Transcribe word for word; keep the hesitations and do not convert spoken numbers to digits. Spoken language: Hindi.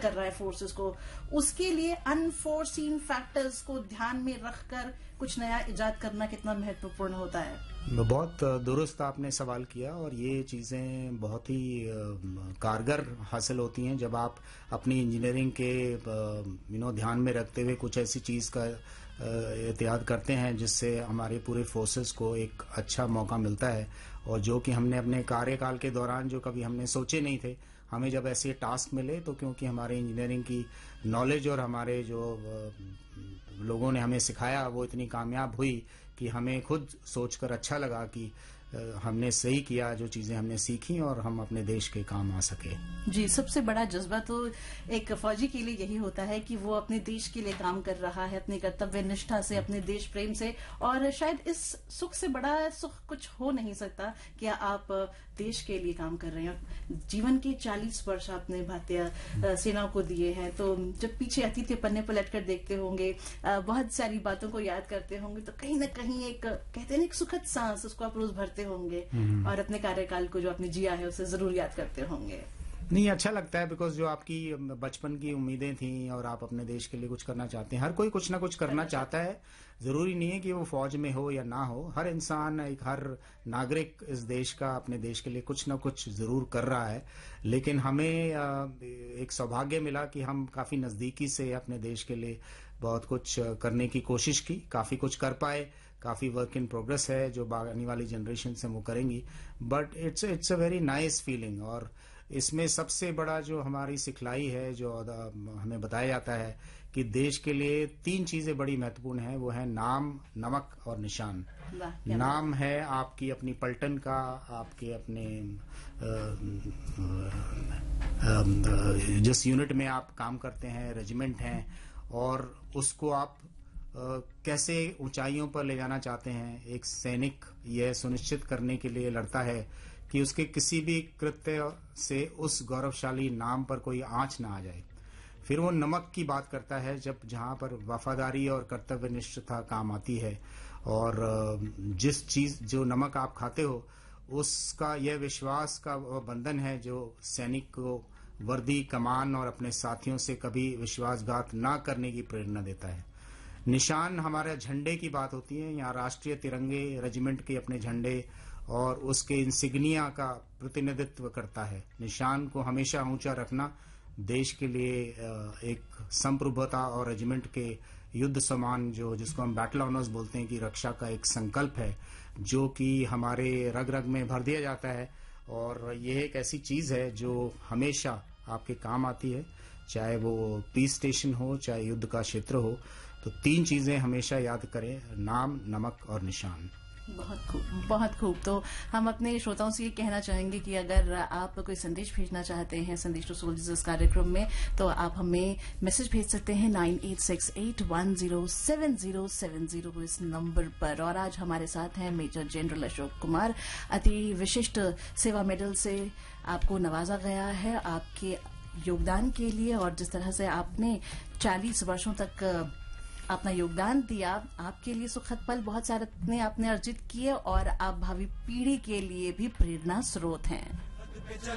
कर रहा है फोर्सेस को, उसके लिए अनफोर्सीन फैक्टर्स को ध्यान में रखकर कुछ नया इजाद करना कितना महत्वपूर्ण होता है? बहुत दुरुस्त आपने सवाल किया, और ये चीज़ें बहुत ही कारगर हासिल होती हैं जब आप अपनी इंजीनियरिंग के यू नो ध्यान में रखते हुए कुछ ऐसी चीज़ का एहतियात करते हैं जिससे हमारे पूरे फोर्सेस को एक अच्छा मौका मिलता है, और जो कि हमने अपने कार्यकाल के दौरान जो कभी हमने सोचे नहीं थे, हमें जब ऐसे टास्क मिले तो क्योंकि हमारे इंजीनियरिंग की नॉलेज और हमारे जो लोगों ने हमें सिखाया वो इतनी कामयाब हुई कि हमें खुद सोचकर अच्छा लगा कि हमने सही किया जो चीजें हमने सीखी, और हम अपने देश के काम आ सके। जी, सबसे बड़ा जज्बा तो एक फौजी के लिए यही होता है कि वो अपने देश के लिए काम कर रहा है, अपनी कर्तव्य निष्ठा से, अपने देश प्रेम से, और शायद इस सुख से बड़ा सुख कुछ हो नहीं सकता कि आप देश के लिए काम कर रहे हैं। जीवन के चालीस वर्ष आपने भारतीय सेना को दिए हैं, तो जब पीछे अतीत के पन्ने पलट कर देखते होंगे, बहुत सारी बातों को याद करते होंगे, तो कहीं ना कहीं एक कहते हैं एक सुखद सांस उसको आप रोज भरते होंगे, और अपने कार्यकाल को जो आपने जिया है उसे जरूर याद करते होंगे। नहीं, अच्छा लगता है, बिकॉज जो आपकी बचपन की उम्मीदें थी और आप अपने देश के लिए कुछ करना चाहते हैं, हर कोई कुछ ना कुछ करना चाहता है। जरूरी नहीं है कि वो फौज में हो या ना हो, हर इंसान, एक हर नागरिक इस देश का, अपने देश के लिए कुछ ना कुछ जरूर कर रहा है। लेकिन हमें एक सौभाग्य मिला कि हम काफी नजदीकी से अपने देश के लिए बहुत कुछ करने की कोशिश की, काफी कुछ कर पाए, काफी वर्क इन प्रोग्रेस है जो आने वाली जनरेशन से वो करेंगी, but it's it's a very nice feeling. और इसमें सबसे बड़ा जो हमारी सिखलाई है, जो हमें बताया जाता है कि देश के लिए तीन चीजें बड़ी महत्वपूर्ण हैं, वो है नाम, नमक और निशान। नाम है आपकी अपनी पलटन का, आपके अपने जिस यूनिट में आप काम करते हैं, रेजिमेंट हैं, और उसको आप Uh, कैसे ऊंचाइयों पर ले जाना चाहते हैं। एक सैनिक यह सुनिश्चित करने के लिए लड़ता है कि उसके किसी भी कृत्य से उस गौरवशाली नाम पर कोई आंच ना आ जाए। फिर वो नमक की बात करता है, जब जहां पर वफादारी और कर्तव्यनिष्ठता काम आती है, और जिस चीज जो नमक आप खाते हो उसका यह विश्वास का बंधन है जो सैनिक को वर्दी, कमान और अपने साथियों से कभी विश्वासघात ना करने की प्रेरणा देता है। निशान हमारे झंडे की बात होती है, यहाँ राष्ट्रीय तिरंगे, रेजिमेंट के अपने झंडे और उसके इंसिग्निया का प्रतिनिधित्व करता है। निशान को हमेशा ऊंचा रखना देश के लिए एक संप्रभुता और रेजिमेंट के युद्ध समान, जो जिसको हम बैटल ऑनर्स बोलते हैं, कि रक्षा का एक संकल्प है जो कि हमारे रग रग में भर दिया जाता है। और यह एक ऐसी चीज है जो हमेशा आपके काम आती है, चाहे वो पीस स्टेशन हो, चाहे युद्ध का क्षेत्र हो। तो तीन चीजें हमेशा याद करें, नाम, नमक और निशान। बहुत खूब, बहुत खूब। तो हम अपने श्रोताओं से ये कहना चाहेंगे कि अगर आप कोई संदेश भेजना चाहते हैं संदेश टू सोल्जर्स इस कार्यक्रम में, तो आप हमें मैसेज भेज सकते हैं nine eight six eight one zero seven zero seven zero इस नंबर पर। और आज हमारे साथ हैं मेजर जनरल अशोक कुमार। अति विशिष्ट सेवा मेडल से आपको नवाजा गया है आपके योगदान के लिए, और जिस तरह से आपने चालीस वर्षों तक अपना योगदान दिया, आपके लिए सुखद पल बहुत सारे आपने अर्जित किए, और आप भावी पीढ़ी के लिए भी प्रेरणा स्रोत हैं।